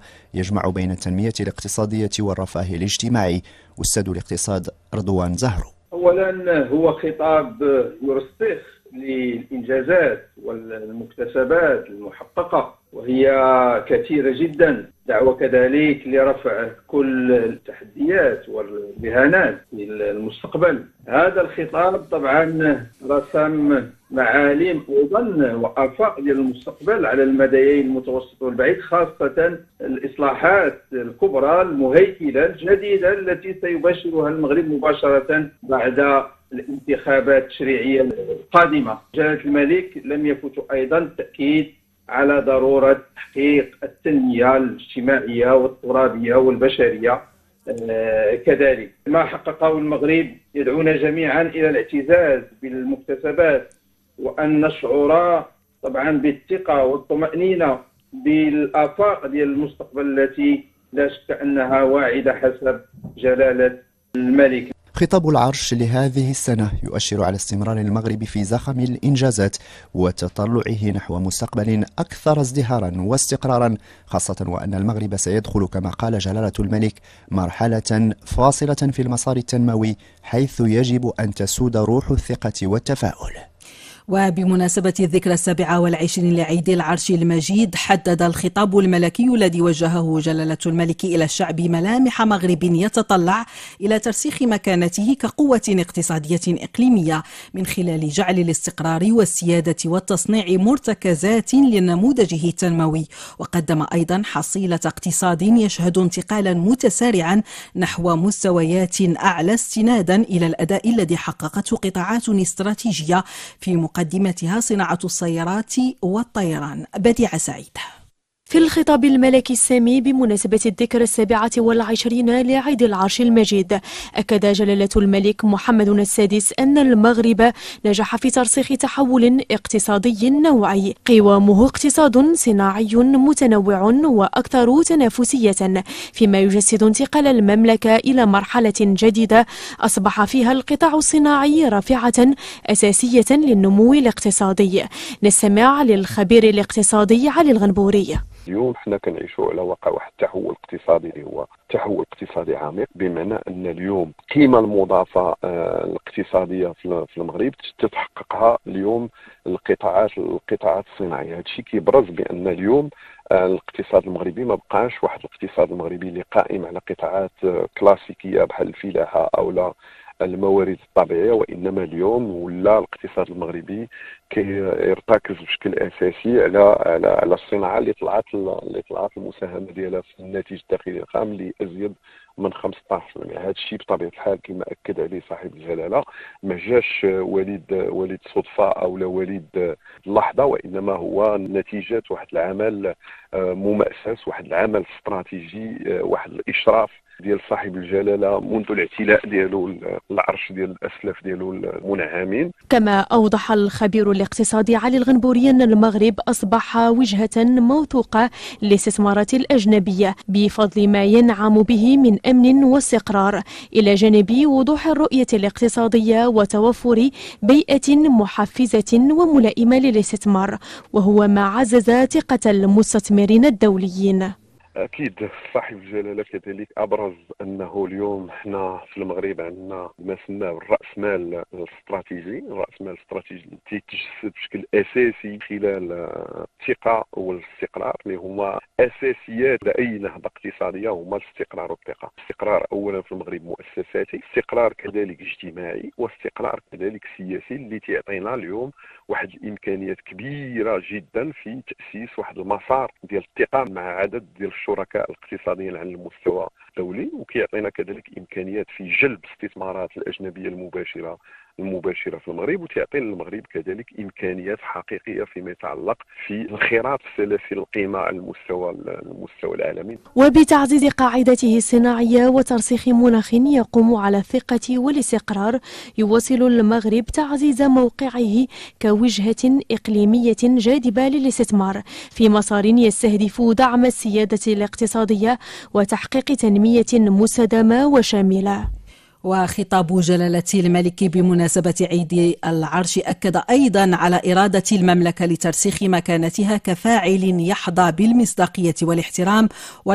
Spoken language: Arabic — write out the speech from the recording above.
يجمع بين التنمية الاقتصادية والرفاه الاجتماعي. أستاذ الاقتصاد رضوان زهرو: أولا هو خطاب يرسخ للإنجازات والمكتسبات المحققة، وهي كثيرة جدا. دعوة كذلك لرفع كل التحديات والرهانات في المستقبل. هذا الخطاب طبعا رسم معالم أيضا وآفاق ديال المستقبل على المديين المتوسط والبعيد، خاصة الإصلاحات الكبرى المهيكلة الجديدة التي سيباشرها المغرب مباشرة بعد الانتخابات التشريعية القادمة. جلالة الملك لم يفوت أيضا التأكيد على ضرورة تحقيق التنمية الاجتماعية والترابية والبشرية. كذلك ما حققه المغرب يدعونا جميعا إلى الاعتزاز بالمكتسبات، وأن نشعر طبعا بالثقة والطمأنينة بالآفاق ديال المستقبل التي لا شك أنها واعدة حسب جلالة الملك. خطاب العرش لهذه السنة يؤشر على استمرار المغرب في زخم الإنجازات وتطلعه نحو مستقبل أكثر ازدهارا واستقرارا، خاصة وأن المغرب سيدخل كما قال جلالة الملك مرحلة فاصلة في المسار التنموي، حيث يجب أن تسود روح الثقة والتفاؤل. وبمناسبة الذكرى 27 لعيد العرش المجيد، حدد الخطاب الملكي الذي وجهه جلالة الملك إلى الشعب ملامح مغرب يتطلع إلى ترسيخ مكانته كقوة اقتصادية إقليمية من خلال جعل الاستقرار والسيادة والتصنيع مرتكزات لنموذجه التنموي. وقدم أيضا حصيلة اقتصاد يشهد انتقالا متسارعا نحو مستويات أعلى استنادا إلى الأداء الذي حققته قطاعات استراتيجية، في مقدمتها صناعة السيارات والطيران. بديع سعيد. في الخطاب الملكي السامي بمناسبة الذكرى 27 لعيد العرش المجيد، أكد جلالة الملك محمد السادس أن المغرب نجح في ترسيخ تحول اقتصادي نوعي قوامه اقتصاد صناعي متنوع وأكثر تنافسية، فيما يجسد انتقال المملكة إلى مرحلة جديدة أصبح فيها القطاع الصناعي رافعة أساسية للنمو الاقتصادي. نستمع للخبير الاقتصادي علي الغنبوري. اليوم حنا كنعيشوا على واقع واحد التحول اقتصادي اللي هو تحول اقتصادي عميق، بمعنى ان اليوم القيمه المضافه الاقتصاديه في المغرب تتحققها اليوم القطاعات الصناعيه. هذا الشيء كيبرز بان اليوم الاقتصاد المغربي ما بقاش واحد الاقتصاد المغربي اللي قائم على قطاعات كلاسيكيه بحال الفلاحه او لا الموارد الطبيعيه، وانما اليوم ولا الاقتصاد المغربي كيرتكز بشكل اساسي على الصناعه اللي طلعت المساهمه ديالها في الناتج الداخلي الخام لازيد من 15%. هذا الشيء بطبيعه الحال كما اكد عليه صاحب الجلاله ما جاش وليد صدفه او لا وليد لحظه، وانما هو نتيجه واحد العمل ممأسس، واحد العمل استراتيجي، واحد الاشراف ديال صاحب الجلاله منذ الاعتلاء ديالو العرش ديال الاسلاف ديالو المنعمين. كما اوضح الخبير الاقتصادي علي الغنبوري ان المغرب اصبح وجهه موثوقه للاستثمارات الاجنبيه بفضل ما ينعم به من امن واستقرار، الى جانب وضوح الرؤيه الاقتصاديه وتوفر بيئه محفزه وملائمه للاستثمار، وهو ما عزز ثقه المستثمرين الدوليين. اكيد صاحب الجلاله كذلك ابرز انه اليوم احنا في المغرب عندنا ما سماه الراس مال الاستراتيجي، اللي تيتجسد بشكل اساسي خلال الثقه والاستقرار اللي هما اساسيات لاي نهضه اقتصاديه، هما الاستقرار والثقه. الاستقرار اولا في المغرب مؤسساتي، استقرار كذلك اجتماعي، واستقرار كذلك سياسي اللي تيعطينا اليوم واحد الامكانيات كبيره جدا في تاسيس واحد المسار ديال الثقه مع عدد ديال الشركاء الاقتصاديين على المستوى الدولي، وكيعطينا كذلك امكانيات في جلب الاستثمارات الاجنبيه المباشره في المغرب، وتعطي للمغرب كذلك امكانيات حقيقيه فيما يتعلق في انخراط سلاسل القيمه على المستوى العالمي. وبتعزيز قاعدته الصناعيه وترسيخ مناخ يقوم على الثقه والاستقرار، يواصل المغرب تعزيز موقعه كوجهه اقليميه جاذبه للاستثمار في مسار يستهدف دعم السياده الاقتصاديه وتحقيق تنميه مستدامه وشامله. وخطاب جلالة الملك بمناسبة عيد العرش أكد أيضا على إرادة المملكة لترسيخ مكانتها كفاعل يحظى بالمصداقية والاحترام